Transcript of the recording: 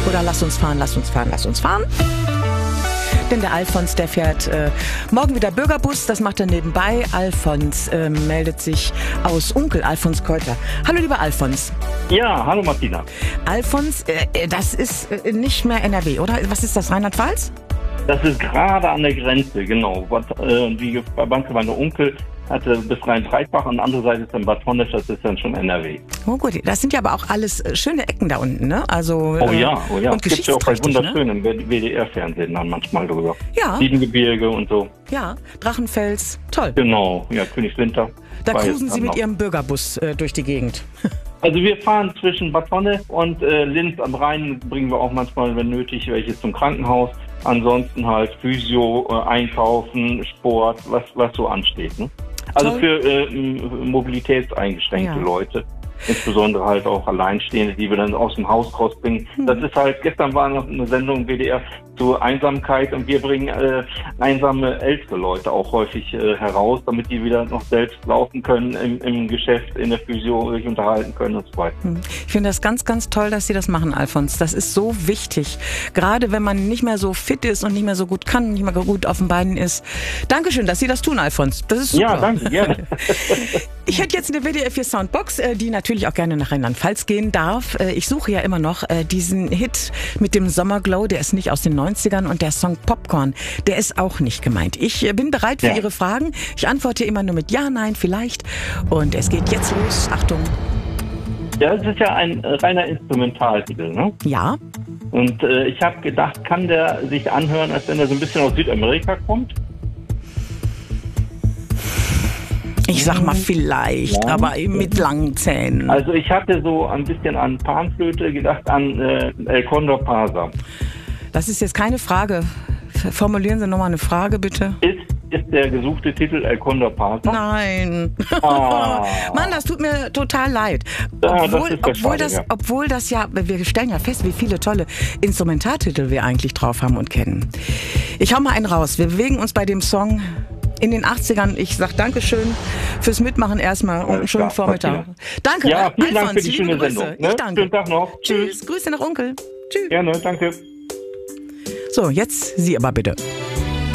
oder lass uns fahren, lass uns fahren, lass uns fahren. Denn der Alfons, der fährt morgen wieder Bürgerbus, das macht er nebenbei. Alfons meldet sich aus Unkel, Alfons Keuter. Hallo lieber Alfons. Ja, hallo Martina. Alfons, das ist nicht mehr NRW, oder? Was ist das, Rheinland-Pfalz? Das ist gerade an der Grenze, genau. Die Verbandsgemeinde Unkel hatte bis Rhein-Breitbach, an der anderen Seite ist dann Bad Honnef, das ist dann schon NRW. Oh gut, das sind ja aber auch alles schöne Ecken da unten, ne? Also, oh ja. Und Es gibt ja auch bei geschichtsträchtig, wunderschönen WDR-Fernsehen dann manchmal drüber. Ja. Siebengebirge und so. Ja, Drachenfels, toll. Genau, ja, Königswinter. Da War cruisen jetzt Sie dann mit noch. Ihrem Bürgerbus durch die Gegend. Also wir fahren zwischen Bad Honnef und Linz am Rhein, bringen wir auch manchmal, wenn nötig, welche zum Krankenhaus. Ansonsten halt Physio, Einkaufen, Sport, was so ansteht. Ne? Also Toll. für mobilitätseingeschränkte Leute. Insbesondere halt auch Alleinstehende, die wir dann aus dem Haus rausbringen. Das ist halt, gestern war noch eine Sendung im WDR zur Einsamkeit und wir bringen einsame ältere Leute auch häufig heraus, damit die wieder noch selbst laufen können im Geschäft, in der Physio sich unterhalten können und so weiter. Ich finde das ganz, ganz toll, dass Sie das machen, Alfons. Das ist so wichtig. Gerade wenn man nicht mehr so fit ist und nicht mehr so gut kann, nicht mehr gut auf den Beinen ist. Dankeschön, dass Sie das tun, Alfons. Das ist super. Ja, danke, gerne. Ich hätte jetzt eine WDR 4 Soundbox, die natürlich auch gerne nach Rheinland-Pfalz gehen darf. Ich suche ja immer noch diesen Hit mit dem Sommerglow, der ist nicht aus den 90ern, und der Song Popcorn, der ist auch nicht gemeint. Ich bin bereit für Ihre Fragen. Ich antworte immer nur mit Ja, Nein, vielleicht. Und es geht jetzt los. Achtung. Ja, das ist ja ein reiner Instrumentaltitel, ne? Ja. Und ich habe gedacht, kann der sich anhören, als wenn er so ein bisschen aus Südamerika kommt? Ich sag mal vielleicht, Ja. aber mit langen Zähnen. Also ich hatte so ein bisschen an Panflöte gedacht, an El Condor Pasa. Das ist jetzt keine Frage. Formulieren Sie nochmal eine Frage, bitte. Ist der gesuchte Titel El Condor Pasa? Nein. Ah. Mann, das tut mir total leid. Ja, das ist Obwohl das ja, wir stellen ja fest, wie viele tolle Instrumentaltitel wir eigentlich drauf haben und kennen. Ich hau mal einen raus. Wir bewegen uns bei dem Song in den 80ern. Ich sag Dankeschön fürs Mitmachen erstmal und einen schönen Vormittag. Danke, Ja, vielen Dank Alfons, für die liebe schöne Grüße. Sendung. Ich Ne? danke. Schönen Tag noch. Tschüss. Grüße nach Onkel. Tschüss. Gerne, danke. So, jetzt Sie aber bitte.